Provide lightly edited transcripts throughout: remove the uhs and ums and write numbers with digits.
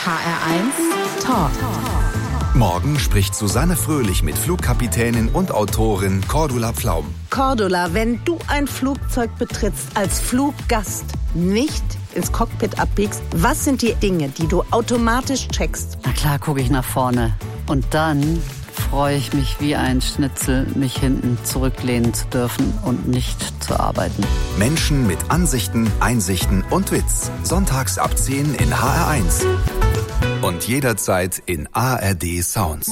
HR1 Talk. Morgen spricht Susanne Fröhlich mit Flugkapitänin und Autorin Cordula Pflaum. Cordula, wenn du ein Flugzeug betrittst als Fluggast, nicht ins Cockpit abbiegst, was sind die Dinge, die du automatisch checkst? Na klar, gucke ich nach vorne. Und dann freue ich mich wie ein Schnitzel, mich hinten zurücklehnen zu dürfen und nicht zu arbeiten. Menschen mit Ansichten, Einsichten und Witz. Sonntags ab 10 in HR1. Und jederzeit in ARD Sounds.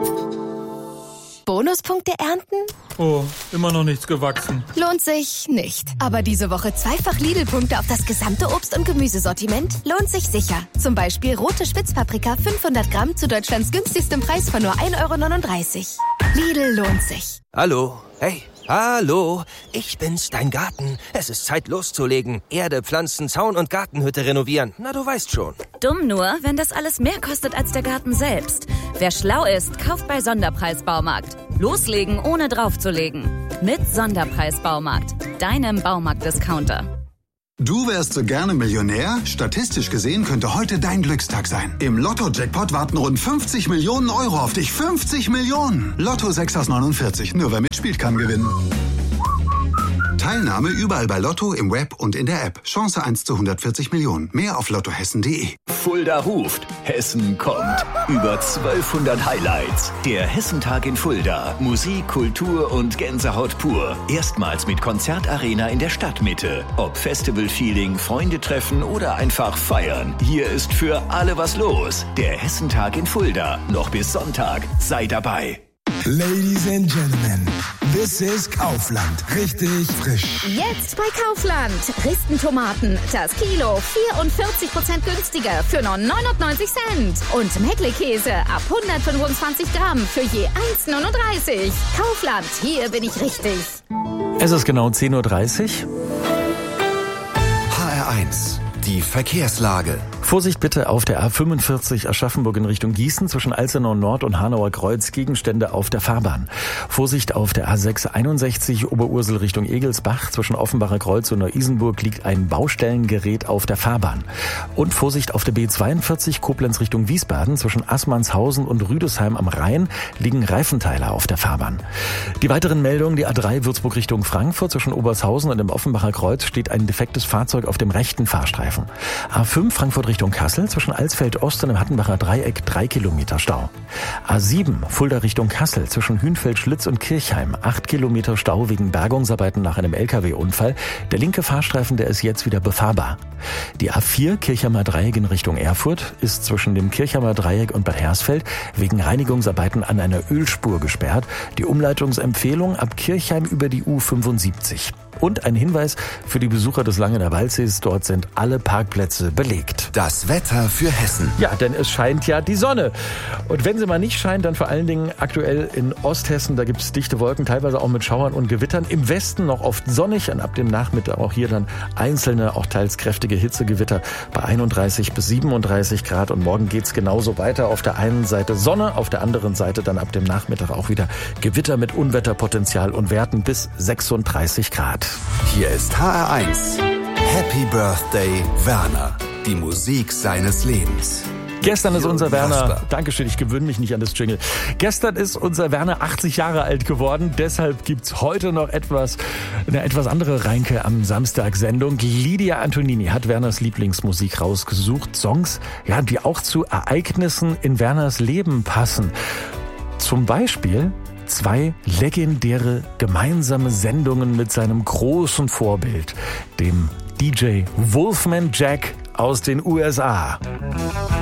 Bonuspunkte ernten? Oh, immer noch nichts gewachsen. Lohnt sich nicht. Aber diese Woche zweifach Lidl-Punkte auf das gesamte Obst- und Gemüsesortiment lohnt sich sicher. Zum Beispiel rote Spitzpaprika 500 Gramm zu Deutschlands günstigstem Preis von nur 1,39 €. Lidl lohnt sich. Hallo, hey. Hallo, ich bin's, dein Garten. Es ist Zeit loszulegen. Erde, Pflanzen, Zaun und Gartenhütte renovieren. Na, du weißt schon. Dumm nur, wenn das alles mehr kostet als der Garten selbst. Wer schlau ist, kauft bei Sonderpreis-Baumarkt. Loslegen, ohne draufzulegen. Mit Sonderpreis-Baumarkt, deinem Baumarkt-Discounter. Du wärst so gerne Millionär? Statistisch gesehen könnte heute dein Glückstag sein. Im Lotto-Jackpot warten rund 50 Millionen Euro auf dich. 50 Millionen! Lotto 6 aus 49. Nur wer mitspielt, kann gewinnen. Teilnahme überall bei Lotto, im Web und in der App. Chance 1 zu 140 Millionen. Mehr auf lottohessen.de. Fulda ruft. Hessen kommt. Über 1200 Highlights. Der Hessentag in Fulda. Musik, Kultur und Gänsehaut pur. Erstmals mit Konzertarena in der Stadtmitte. Ob Festival-Feeling, Freunde treffen oder einfach feiern. Hier ist für alle was los. Der Hessentag in Fulda. Noch bis Sonntag. Sei dabei. Ladies and Gentlemen, this is Kaufland. Richtig frisch. Jetzt bei Kaufland. Ristentomaten, das Kilo 44% günstiger für nur 99 Cent. Und Meckle-Käse ab 125 Gramm für je 1,39 €. Kaufland, hier bin ich richtig. Es ist genau 10:30 Uhr. HR1, die Verkehrslage. Vorsicht bitte auf der A45 Aschaffenburg in Richtung Gießen zwischen Alzenau Nord und Hanauer Kreuz, Gegenstände auf der Fahrbahn. Vorsicht auf der A6 61 Oberursel Richtung Egelsbach zwischen Offenbacher Kreuz und Neu-Isenburg liegt ein Baustellengerät auf der Fahrbahn. Und Vorsicht auf der B42 Koblenz Richtung Wiesbaden zwischen Assmannshausen und Rüdesheim am Rhein liegen Reifenteile auf der Fahrbahn. Die weiteren Meldungen: Die A3 Würzburg Richtung Frankfurt zwischen Obershausen und dem Offenbacher Kreuz steht ein defektes Fahrzeug auf dem rechten Fahrstreifen. A5 Frankfurt Richtung Kassel zwischen Alsfeld Ost und dem Hattenbacher Dreieck 3 Kilometer Stau. A7 Fulda Richtung Kassel zwischen Hünfeld-Schlitz und Kirchheim 8 Kilometer Stau wegen Bergungsarbeiten nach einem LKW-Unfall. Der linke Fahrstreifen, der ist jetzt wieder befahrbar. Die A4 Kirchheimer Dreieck in Richtung Erfurt ist zwischen dem Kirchheimer Dreieck und Bad Hersfeld wegen Reinigungsarbeiten an einer Ölspur gesperrt. Die Umleitungsempfehlung ab Kirchheim über die U75. Und ein Hinweis für die Besucher des Langener Waldsees: Dort sind alle Parkplätze belegt. Das Wetter für Hessen. Ja, denn es scheint ja die Sonne. Und wenn sie mal nicht scheint, dann vor allen Dingen aktuell in Osthessen. Da gibt es dichte Wolken, teilweise auch mit Schauern und Gewittern. Im Westen noch oft sonnig und ab dem Nachmittag auch hier dann einzelne, auch teils kräftige Hitzegewitter bei 31 bis 37 Grad. Und morgen geht's genauso weiter. Auf der einen Seite Sonne, auf der anderen Seite dann ab dem Nachmittag auch wieder Gewitter mit Unwetterpotenzial und Werten bis 36 Grad. Hier ist HR1. Happy Birthday, Werner. Die Musik seines Lebens. Gestern ist unser Werner, Dankeschön, ich gewöhne mich nicht an das Jingle. Gestern ist unser Werner 80 Jahre alt geworden, deshalb gibt's heute noch eine etwas andere Reinke am Samstag-Sendung. Lydia Antonini hat Werners Lieblingsmusik rausgesucht, Songs, ja, die auch zu Ereignissen in Werners Leben passen. Zum Beispiel 2 legendäre gemeinsame Sendungen mit seinem großen Vorbild, dem DJ Wolfman Jack aus den USA.